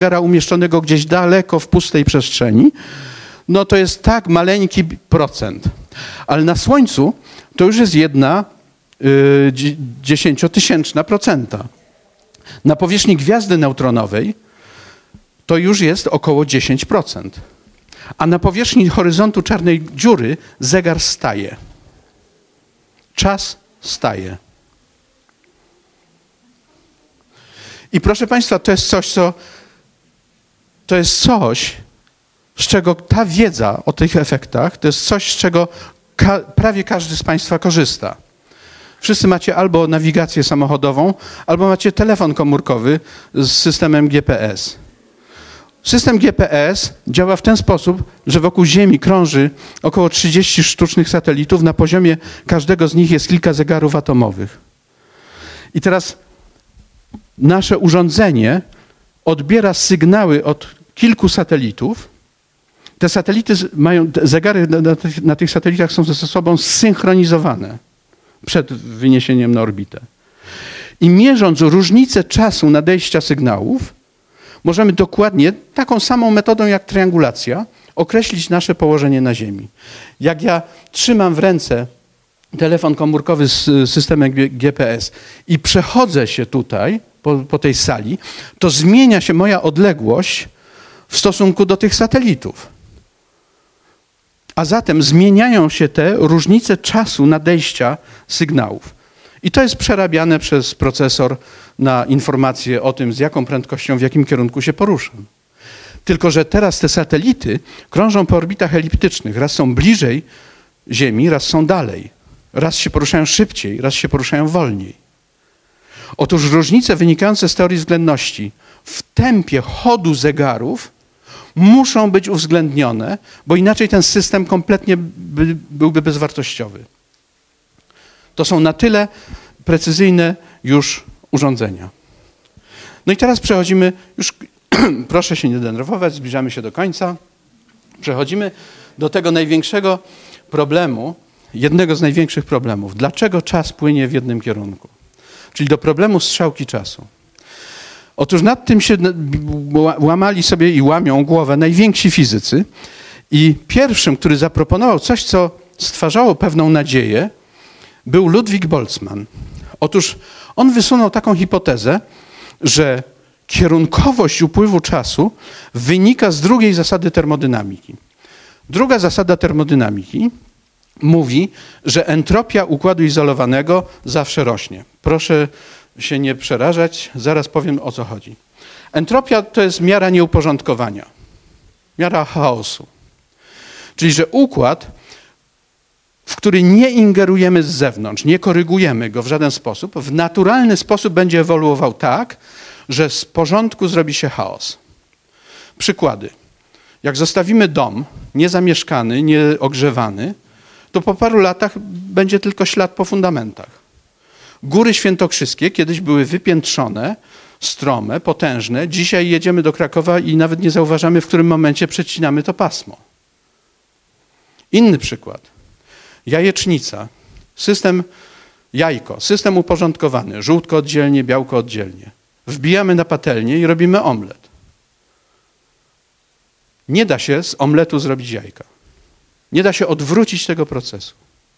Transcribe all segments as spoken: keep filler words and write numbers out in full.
zegara umieszczonego gdzieś daleko w pustej przestrzeni, no to jest tak maleńki procent. Ale na Słońcu to już jest jedna yy, dziesięciotysięczna procenta. Na powierzchni gwiazdy neutronowej to już jest około dziesięć procent. A na powierzchni horyzontu czarnej dziury zegar staje. Czas staje. I proszę Państwa, to jest coś, co to jest coś, z czego ta wiedza o tych efektach, to jest coś, z czego ka prawie każdy z Państwa korzysta. Wszyscy macie albo nawigację samochodową, albo macie telefon komórkowy z systemem G P S. System G P S działa w ten sposób, że wokół Ziemi krąży około trzydzieści sztucznych satelitów. Na poziomie każdego z nich jest kilka zegarów atomowych. I teraz nasze urządzenie odbiera sygnały od kilku satelitów. Te satelity mają, zegary na tych, na tych satelitach są ze sobą zsynchronizowane przed wyniesieniem na orbitę. I mierząc różnicę czasu nadejścia sygnałów, możemy dokładnie, taką samą metodą jak triangulacja, określić nasze położenie na Ziemi. Jak ja trzymam w ręce telefon komórkowy z systemem G P S i przechodzę się tutaj, po, po tej sali, to zmienia się moja odległość w stosunku do tych satelitów. A zatem zmieniają się te różnice czasu nadejścia sygnałów. I to jest przerabiane przez procesor na informacje o tym, z jaką prędkością, w jakim kierunku się poruszam. Tylko że teraz te satelity krążą po orbitach eliptycznych. Raz są bliżej Ziemi, raz są dalej. Raz się poruszają szybciej, raz się poruszają wolniej. Otóż różnice wynikające z teorii względności w tempie chodu zegarów muszą być uwzględnione, bo inaczej ten system kompletnie by, byłby bezwartościowy. To są na tyle precyzyjne już urządzenia. No i teraz przechodzimy, już proszę się nie denerwować, zbliżamy się do końca. Przechodzimy do tego największego problemu, jednego z największych problemów. Dlaczego czas płynie w jednym kierunku? Czyli do problemu strzałki czasu. Otóż nad tym się łamali sobie i łamią głowę najwięksi fizycy i pierwszym, który zaproponował coś, co stwarzało pewną nadzieję, był Ludwig Boltzmann. Otóż on wysunął taką hipotezę, że kierunkowość upływu czasu wynika z drugiej zasady termodynamiki. Druga zasada termodynamiki mówi, że entropia układu izolowanego zawsze rośnie. Proszę się nie przerażać, zaraz powiem, o co chodzi. Entropia to jest miara nieuporządkowania, miara chaosu. Czyli, że układ, w który nie ingerujemy z zewnątrz, nie korygujemy go w żaden sposób, w naturalny sposób będzie ewoluował tak, że z porządku zrobi się chaos. Przykłady. Jak zostawimy dom niezamieszkany, nieogrzewany, to po paru latach będzie tylko ślad po fundamentach. Góry świętokrzyskie kiedyś były wypiętrzone, strome, potężne. Dzisiaj jedziemy do Krakowa i nawet nie zauważamy, w którym momencie przecinamy to pasmo. Inny przykład. Jajecznica. System jajko. System uporządkowany. Żółtko oddzielnie, białko oddzielnie. Wbijamy na patelnię i robimy omlet. Nie da się z omletu zrobić jajka. Nie da się odwrócić tego procesu.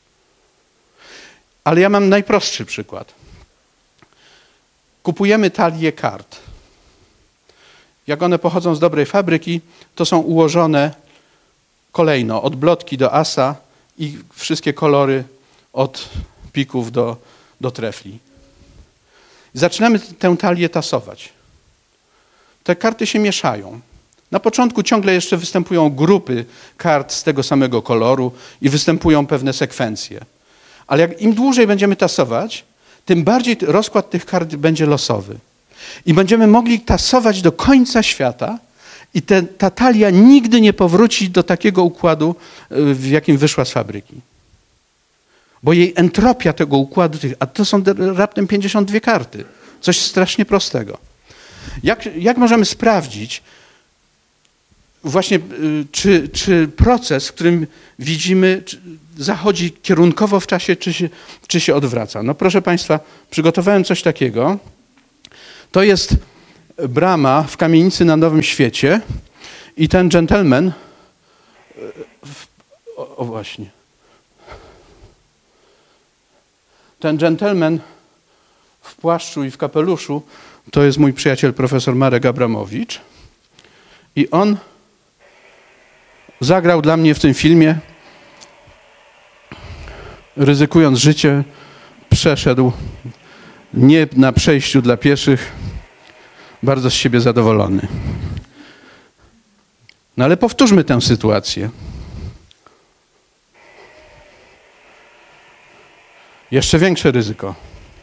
Ale ja mam najprostszy przykład. Kupujemy talie kart. Jak one pochodzą z dobrej fabryki, to są ułożone kolejno od blotki do asa i wszystkie kolory od pików do, do trefli. Zaczynamy tę talię tasować. Te karty się mieszają. Na początku ciągle jeszcze występują grupy kart z tego samego koloru i występują pewne sekwencje. Ale jak im dłużej będziemy tasować, tym bardziej rozkład tych kart będzie losowy. I będziemy mogli tasować do końca świata i te, ta talia nigdy nie powróci do takiego układu, w jakim wyszła z fabryki. Bo jej entropia tego układu, a to są raptem pięćdziesiąt dwie karty. Coś strasznie prostego. Jak, jak możemy sprawdzić właśnie, czy, czy proces, w którym widzimy, zachodzi kierunkowo w czasie, czy się, czy się odwraca? No proszę Państwa, przygotowałem coś takiego. To jest brama w kamienicy na Nowym Świecie i ten dżentelmen, o, o właśnie, ten dżentelmen w płaszczu i w kapeluszu to jest mój przyjaciel profesor Marek Abramowicz i on zagrał dla mnie w tym filmie, ryzykując życie, przeszedł nie na przejściu dla pieszych, bardzo z siebie zadowolony. No ale powtórzmy tę sytuację. Jeszcze większe ryzyko.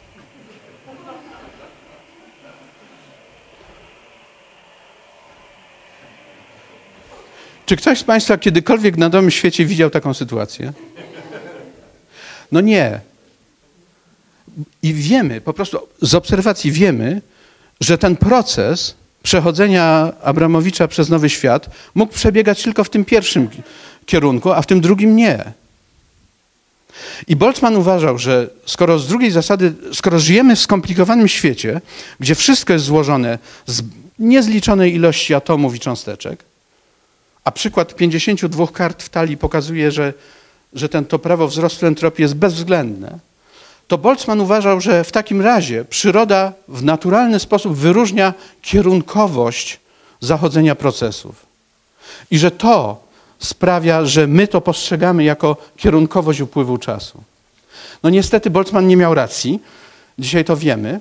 Czy ktoś z Państwa kiedykolwiek na Nowym Świecie widział taką sytuację? No nie. I wiemy, po prostu z obserwacji wiemy, że ten proces przechodzenia Abramowicza przez Nowy Świat mógł przebiegać tylko w tym pierwszym kierunku, a w tym drugim nie. I Boltzmann uważał, że skoro z drugiej zasady, skoro żyjemy w skomplikowanym świecie, gdzie wszystko jest złożone z niezliczonej ilości atomów i cząsteczek, a przykład pięćdziesięciu dwóch kart w talii pokazuje, że, że ten, to prawo wzrostu entropii jest bezwzględne, to Boltzmann uważał, że w takim razie przyroda w naturalny sposób wyróżnia kierunkowość zachodzenia procesów. I że to sprawia, że my to postrzegamy jako kierunkowość upływu czasu. No niestety Boltzmann nie miał racji. Dzisiaj to wiemy.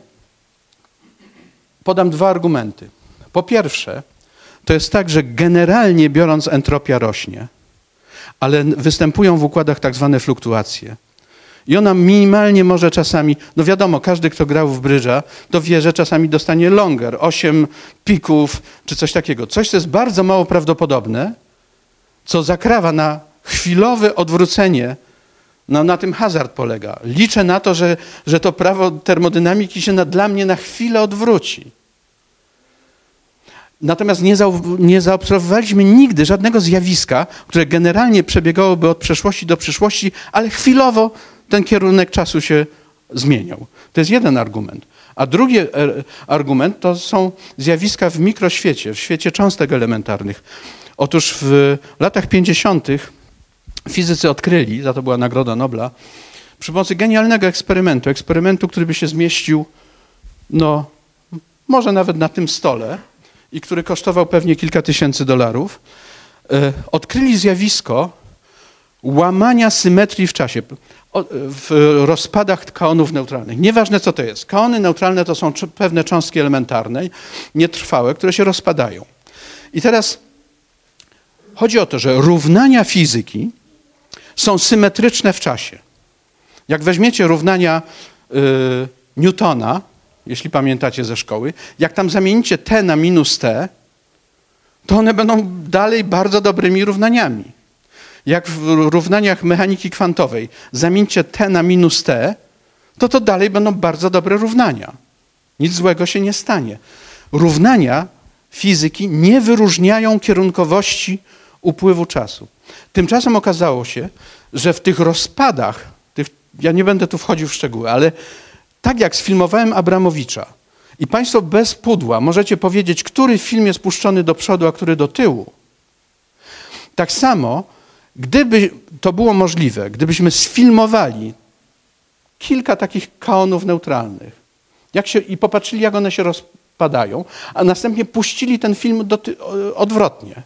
Podam dwa argumenty. Po pierwsze, to jest tak, że generalnie biorąc entropia rośnie, ale występują w układach tak zwane fluktuacje. I ona minimalnie może czasami, no wiadomo, każdy, kto grał w brydża, to wie, że czasami dostanie longer, osiem pików czy coś takiego. Coś, co jest bardzo mało prawdopodobne, co zakrawa na chwilowe odwrócenie. No na tym hazard polega. Liczę na to, że, że to prawo termodynamiki się na, dla mnie na chwilę odwróci. Natomiast nie, zau, nie zaobserwowaliśmy nigdy żadnego zjawiska, które generalnie przebiegałoby od przeszłości do przyszłości, ale chwilowo ten kierunek czasu się zmieniał. To jest jeden argument. A drugi argument to są zjawiska w mikroświecie, w świecie cząstek elementarnych. Otóż w latach pięćdziesiątych fizycy odkryli, za to była Nagroda Nobla, przy pomocy genialnego eksperymentu, eksperymentu, który by się zmieścił, no, może nawet na tym stole i który kosztował pewnie kilka tysięcy dolarów, e, odkryli zjawisko łamania symetrii w czasie, o, w rozpadach kaonów neutralnych. Nieważne, co to jest. Kaony neutralne to są pewne cząstki elementarne, nietrwałe, które się rozpadają. I teraz chodzi o to, że równania fizyki są symetryczne w czasie. Jak weźmiecie równania y, Newtona, jeśli pamiętacie ze szkoły, jak tam zamienicie t na minus t, to one będą dalej bardzo dobrymi równaniami. Jak w równaniach mechaniki kwantowej zamieńcie t na minus t, to to dalej będą bardzo dobre równania. Nic złego się nie stanie. Równania fizyki nie wyróżniają kierunkowości upływu czasu. Tymczasem okazało się, że w tych rozpadach, tych, ja nie będę tu wchodził w szczegóły, ale tak jak sfilmowałem Abramowicza i Państwo bez pudła możecie powiedzieć, który film jest puszczony do przodu, a który do tyłu. Tak samo, gdyby to było możliwe, gdybyśmy sfilmowali kilka takich kaonów neutralnych jak się, i popatrzyli, jak one się rozpadają, a następnie puścili ten film do ty, odwrotnie.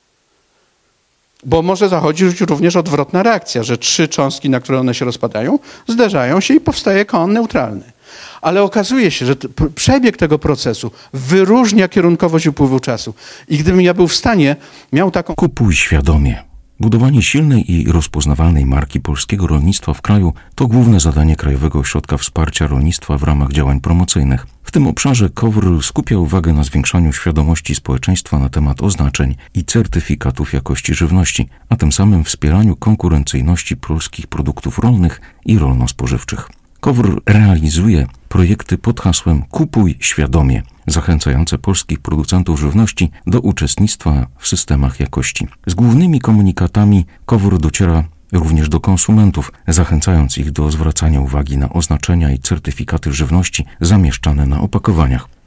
Bo może zachodzić również odwrotna reakcja, że trzy cząstki, na które one się rozpadają, zderzają się i powstaje kaon neutralny. Ale okazuje się, że przebieg tego procesu wyróżnia kierunkowość upływu czasu. I gdybym ja był w stanie, miał taką... Kupuj świadomie. Budowanie silnej i rozpoznawalnej marki polskiego rolnictwa w kraju to główne zadanie Krajowego Ośrodka Wsparcia Rolnictwa w ramach działań promocyjnych. W tym obszarze KOWR skupia uwagę na zwiększaniu świadomości społeczeństwa na temat oznaczeń i certyfikatów jakości żywności, a tym samym wspieraniu konkurencyjności polskich produktów rolnych i rolno-spożywczych. KOWR realizuje projekty pod hasłem Kupuj świadomie, zachęcające polskich producentów żywności do uczestnictwa w systemach jakości. Z głównymi komunikatami KOWR dociera również do konsumentów, zachęcając ich do zwracania uwagi na oznaczenia i certyfikaty żywności zamieszczane na opakowaniach.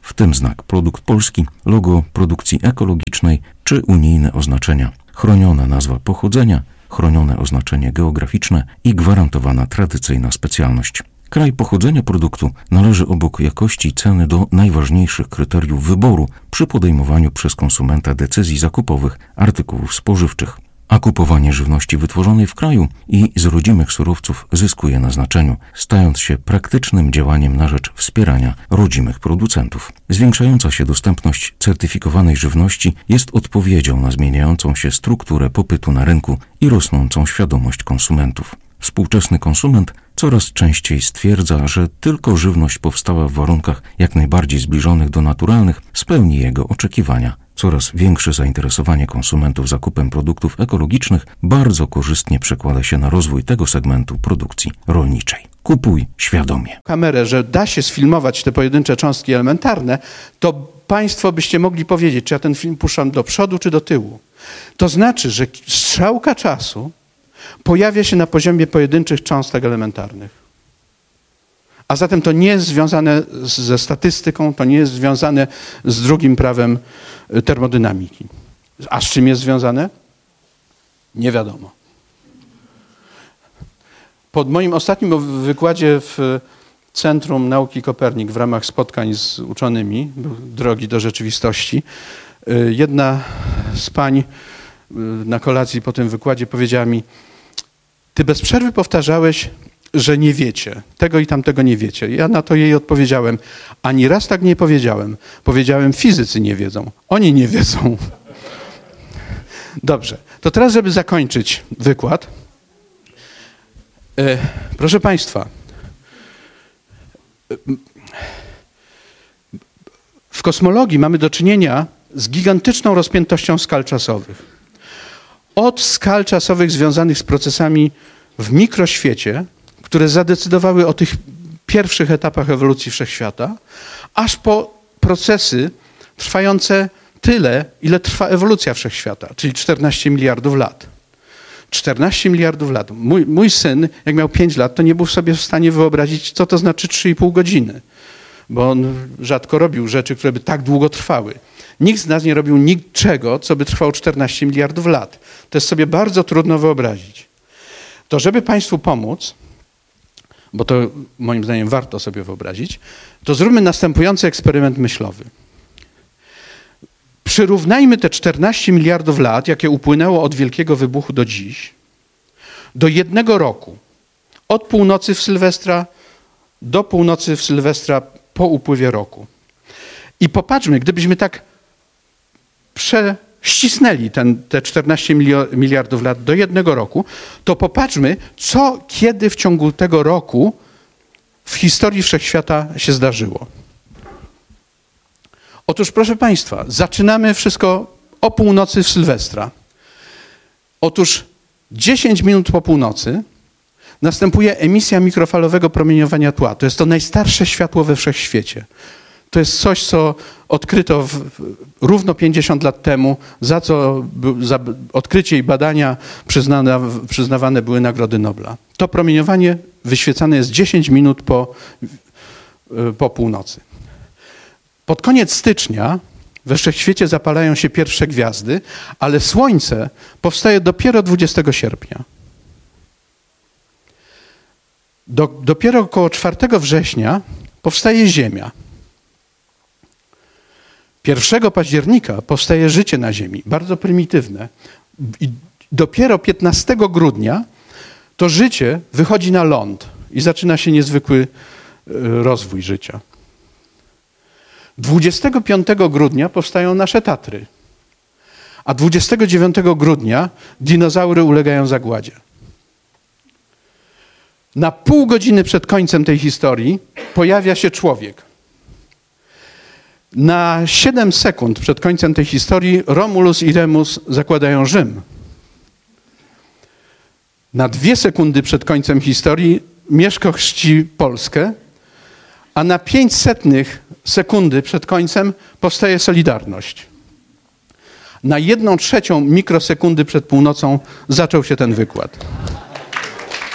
w tym znak produkt polski, logo produkcji ekologicznej czy unijne oznaczenia, chroniona nazwa pochodzenia, chronione oznaczenie geograficzne i gwarantowana tradycyjna specjalność. Kraj pochodzenia produktu należy obok jakości i ceny do najważniejszych kryteriów wyboru przy podejmowaniu przez konsumenta decyzji zakupowych artykułów spożywczych. A kupowanie żywności wytworzonej w kraju i z rodzimych surowców zyskuje na znaczeniu, stając się praktycznym działaniem na rzecz wspierania rodzimych producentów. Zwiększająca się dostępność certyfikowanej żywności jest odpowiedzią na zmieniającą się strukturę popytu na rynku i rosnącą świadomość konsumentów. Współczesny konsument coraz częściej stwierdza, że tylko żywność powstała w warunkach jak najbardziej zbliżonych do naturalnych spełni jego oczekiwania. Coraz większe zainteresowanie konsumentów zakupem produktów ekologicznych bardzo korzystnie przekłada się na rozwój tego segmentu produkcji rolniczej. Kupuj świadomie. Kamerę, że da się sfilmować te pojedyncze cząstki elementarne, to Państwo byście mogli powiedzieć, czy ja ten film puszczam do przodu, czy do tyłu. To znaczy, że strzałka czasu pojawia się na poziomie pojedynczych cząstek elementarnych. A zatem to nie jest związane ze statystyką, to nie jest związane z drugim prawem termodynamiki. A z czym jest związane? Nie wiadomo. Pod moim ostatnim wykładzie w Centrum Nauki Kopernik w ramach spotkań z uczonymi, drogi do rzeczywistości, jedna z pań na kolacji po tym wykładzie powiedziała mi: ty bez przerwy powtarzałeś, że nie wiecie, tego i tamtego nie wiecie. Ja na to jej odpowiedziałem: ani raz tak nie powiedziałem. Powiedziałem, fizycy nie wiedzą, oni nie wiedzą. Dobrze, to teraz, żeby zakończyć wykład, e, proszę Państwa, w kosmologii mamy do czynienia z gigantyczną rozpiętością skal czasowych. Od skal czasowych związanych z procesami w mikroświecie, które zadecydowały o tych pierwszych etapach ewolucji wszechświata, aż po procesy trwające tyle, ile trwa ewolucja wszechświata, czyli czternaście miliardów lat. czternaście miliardów lat. Mój, mój syn, jak miał pięć lat, to nie był sobie w stanie wyobrazić, co to znaczy trzy i pół godziny, bo on rzadko robił rzeczy, które by tak długo trwały. Nikt z nas nie robił niczego, co by trwało czternaście miliardów lat. To jest sobie bardzo trudno wyobrazić. To żeby Państwu pomóc, bo to moim zdaniem warto sobie wyobrazić, to zróbmy następujący eksperyment myślowy. Przyrównajmy te czternaście miliardów lat, jakie upłynęło od Wielkiego Wybuchu do dziś, do jednego roku. Od północy w Sylwestra do północy w Sylwestra po upływie roku. I popatrzmy, gdybyśmy tak prześcisnęli ten, te czternaście miliardów lat do jednego roku, to popatrzmy, co kiedy w ciągu tego roku w historii wszechświata się zdarzyło. Otóż, proszę Państwa, zaczynamy wszystko o północy w Sylwestra. Otóż dziesięć minut po północy następuje emisja mikrofalowego promieniowania tła. To jest to najstarsze światło we wszechświecie. To jest coś, co odkryto w, równo pięćdziesiąt lat temu, za co za odkrycie i badania przyznane, przyznawane były Nagrody Nobla. To promieniowanie wyświecane jest dziesięć minut po, po północy. Pod koniec stycznia we wszechświecie zapalają się pierwsze gwiazdy, ale Słońce powstaje dopiero dwudziestego sierpnia. Do, dopiero około czwartego września powstaje Ziemia. pierwszego października powstaje życie na Ziemi, bardzo prymitywne. I dopiero piętnastego grudnia to życie wychodzi na ląd i zaczyna się niezwykły rozwój życia. dwudziestego piątego grudnia powstają nasze Tatry, a dwudziestego dziewiątego grudnia dinozaury ulegają zagładzie. Na pół godziny przed końcem tej historii pojawia się człowiek. Na siedem sekund przed końcem tej historii Romulus i Remus zakładają Rzym. Na dwie sekundy przed końcem historii Mieszko chrzci Polskę, a na pięć setnych sekundy przed końcem powstaje Solidarność. Na jedną trzecią mikrosekundy przed północą zaczął się ten wykład.